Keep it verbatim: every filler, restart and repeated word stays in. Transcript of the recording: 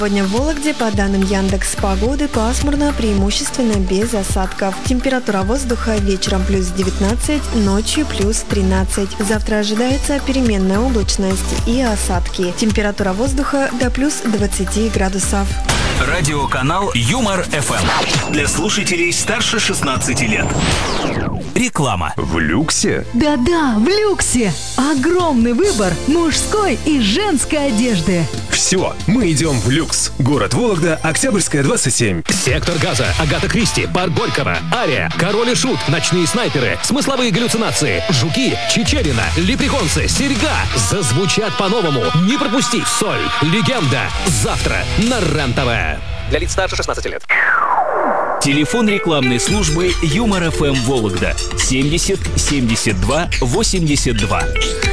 Сегодня в Вологде, по данным Яндекс Погоды, пасмурно, преимущественно без осадков. Температура воздуха вечером плюс девятнадцать, ночью плюс тринадцать. Завтра ожидается переменная облачность и осадки. Температура воздуха до плюс двадцати градусов. Радиоканал Юмор эф эм. Для слушателей старше шестнадцати лет. Реклама. В люксе? Да-да, в люксе. Огромный выбор мужской и женской одежды. Все, мы идем в люкс. Город Вологда, Октябрьская, двадцать семь. Сектор газа, Агата Кристи, Парк Горького, Ария, Король и Шут, Ночные снайперы, Смысловые галлюцинации, Жуки, Чичерина, Лепреконцы, Серьга. Зазвучат по-новому. Не пропусти. Соль. Легенда. Завтра на РЕН-ТВ. Для лиц старше шестнадцати лет. Телефон рекламной службы Юмор эф эм Вологда семьдесят семьдесят два восемьдесят два.